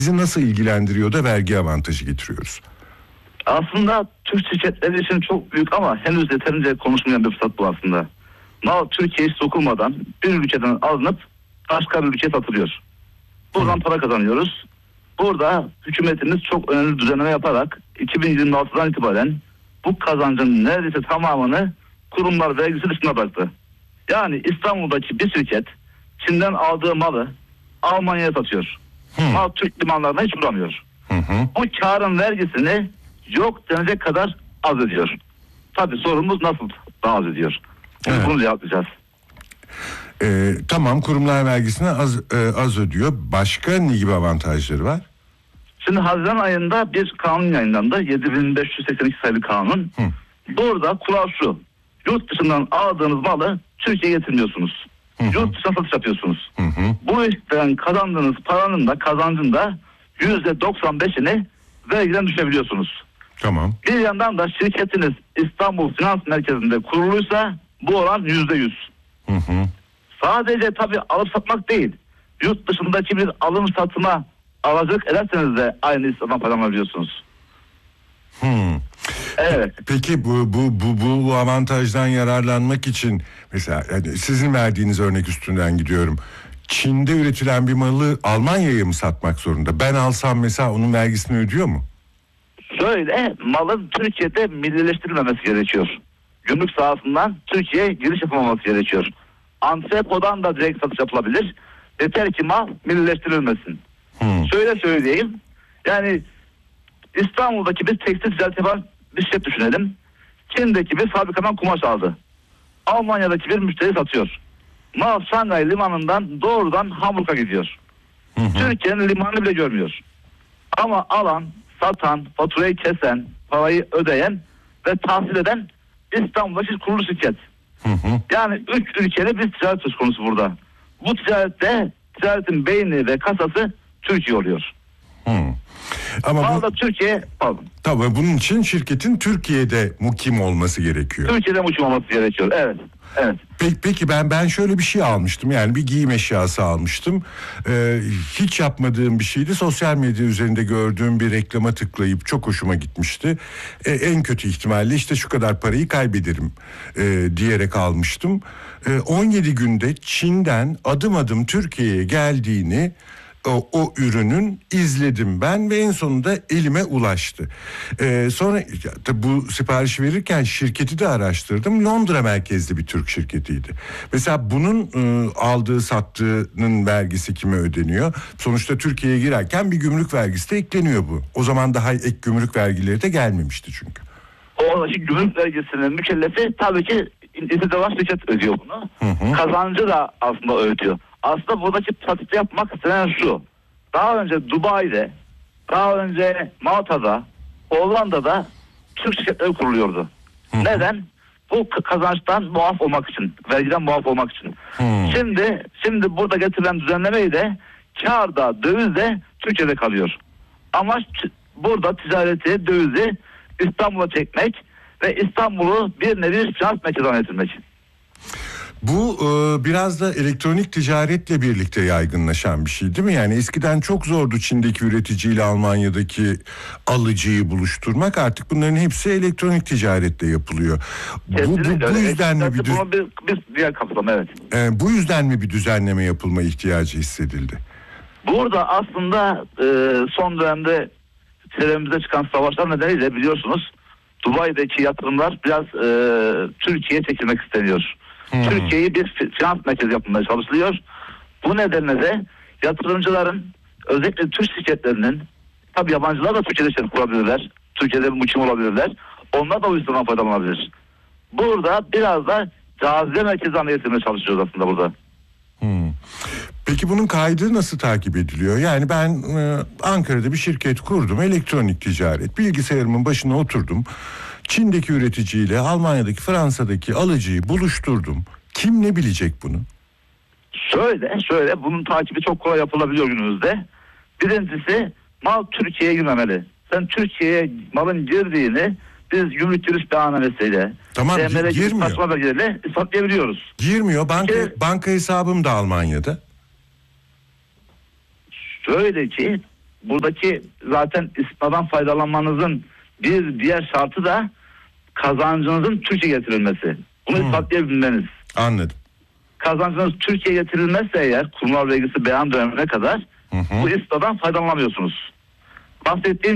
bizi nasıl ilgilendiriyor da vergi avantajı getiriyoruz? Aslında Türk şirketleri için çok büyük ama henüz yeterince konuşulmayan bir fırsat bu aslında. Mal Türkiye'ye sokulmadan bir ülkeden alınıp başka bir ülkeye satılıyor. Buradan para kazanıyoruz. Burada hükümetimiz çok önemli düzenleme yaparak 2026'dan itibaren bu kazancın neredeyse tamamını kurumlar vergisi dışına bıraktı. Yani İstanbul'daki bir şirket Çin'den aldığı malı Almanya'ya satıyor. Mal Türk limanlarına hiç uğramıyor. Bu karın vergisini yok denecek kadar az ediyor. Tabii sorumuz nasıl daha az ediyor? Evet. Bunu cevaplayacağız. Tamam, kurumlar vergisini az ödüyor. Başka ne gibi avantajları var? Şimdi Haziran ayında bir kanun yayınlandı. 7582 sayılı kanun. Burada kural şu. Yurt dışından aldığınız malı Türkiye'ye getirmiyorsunuz. Yurt dışına satış yapıyorsunuz. Bu işten kazandığınız paranın da kazancın da %95'ini vergiden düşebiliyorsunuz. Tamam. Bir yandan da şirketiniz İstanbul Finans Merkezi'nde kuruluysa bu oran %100. Sadece tabii alıp satmak değil. Yurt dışındaki bir alım satıma aracılık ederseniz de aynı İslam'dan faydalanabiliyorsunuz. Evet. Peki bu avantajdan yararlanmak için mesela yani sizin verdiğiniz örnek üstünden gidiyorum. Çin'de üretilen bir malı Almanya'ya mı satmak zorunda? Ben alsam mesela onun vergisini ödüyor mu? Şöyle, malın Türkiye'de millileştirilmemesi gerekiyor. Gümrük sahasından Türkiye'ye giriş yapılmaması gerekiyor. Antrepodan da direkt satış yapılabilir. Yeter ki mal millileştirilmesin. Şöyle söyleyeyim. Yani İstanbul'daki bir tekstil ticaret yapan bir şirket düşünelim. Çin'deki bir fabrikadan kumaş aldı. Almanya'daki bir müşteri satıyor. Mal Şangay limanından doğrudan Hamburg'a gidiyor. Türkiye'nin limanını bile görmüyor. Ama alan, satan, faturayı kesen, parayı ödeyen ve tahsil eden İstanbul'daki kurulu şirket. Yani 3 ülkeli bir ticaret söz konusu burada. Bu ticarette ticaretin beyni ve kasası Türkiye oluyor. Ama da Türkiye, pardon. Tabii bunun için şirketin Türkiye'de mukim olması gerekiyor. Türkiye'de mukim olması gerekiyor. Evet. Evet. Peki ben şöyle bir şey almıştım, yani bir giyim eşyası almıştım. Hiç yapmadığım bir şeydi. Sosyal medya üzerinde gördüğüm bir reklama tıklayıp çok hoşuma gitmişti. En kötü ihtimalle işte şu kadar parayı kaybederim diyerek almıştım. 17 günde Çin'den adım adım Türkiye'ye geldiğini o ürünün izledim ben ve en sonunda elime ulaştı. Sonra tabii bu siparişi verirken şirketi de araştırdım. Londra merkezli bir Türk şirketiydi. Mesela bunun aldığı sattığının vergisi kime ödeniyor? Sonuçta Türkiye'ye girerken bir gümrük vergisi de ekleniyor bu. O zaman daha ek gümrük vergileri de gelmemişti çünkü. O gümrük vergisinin mükellefi tabii ki İntidavan şirket ödüyor bunu. Kazancı da aslında ödüyor. Aslında buradaki pratikte yapmak istenen şu. Daha önce Dubai'de, daha önce Malta'da, Hollanda'da Türk şirketleri kuruluyordu. Neden? Bu kazançtan muaf olmak için, vergiden muaf olmak için. Şimdi burada getirilen düzenlemeyi de kârda, dövizde Türkiye'de kalıyor. Amaç burada ticareti, dövizi İstanbul'a çekmek ve İstanbul'u bir nevi finans merkezi haline getirmek. Bu biraz da elektronik ticaretle birlikte yaygınlaşan bir şey değil mi? Yani eskiden çok zordu Çin'deki üreticiyle Almanya'daki alıcıyı buluşturmak. Artık bunların hepsi elektronik ticaretle yapılıyor. Bu yüzden mi bir diğer kapsam, evet. Bu yüzden mi bir düzenleme yapılma ihtiyacı hissedildi? Burada aslında son dönemde çevremizde çıkan savaşlar nedeniyle biliyorsunuz Dubai'deki yatırımlar biraz Türkiye'ye çekilmek isteniyor. Türkiye'yi bir finans merkezi yapılmaya çalışılıyor. Bu nedenle de yatırımcıların, özellikle Türk şirketlerinin, tabii yabancılar da Türkiye'de şirket kurabilirler. Türkiye'de mukim olabilirler. Onlar da o yüzden faydalanabilir. Burada biraz da cazibe merkezi haline getirmeye çalışıyoruz aslında burada. Peki bunun kaydı nasıl takip ediliyor? Yani ben Ankara'da bir şirket kurdum, elektronik ticaret. Bilgisayarımın başına oturdum. Çin'deki üreticiyle Almanya'daki, Fransa'daki alıcıyı buluşturdum. Kim ne bilecek bunu? Şöyle bunun takibi çok kolay yapılabiliyor günümüzde. Birincisi, mal Türkiye'ye girmemeli. Sen Türkiye'ye malın girdiğini biz gümrük giriş beyanamesiyle, tamam, girmiyor. Saçma belgelerle ispatlayabiliyoruz. Girmiyor. Banka hesabım da Almanya'da. Şöyle ki buradaki zaten istisnadan faydalanmanızın bir diğer şartı da kazancınızın Türkiye getirilmesi. Bunu ispatlayabilmeniz. Anladım. Kazancınız Türkiye getirilmezse eğer kurumlar vergisi beyan dönemine kadar bu istisnadan faydalanamıyorsunuz. Bahsettiğim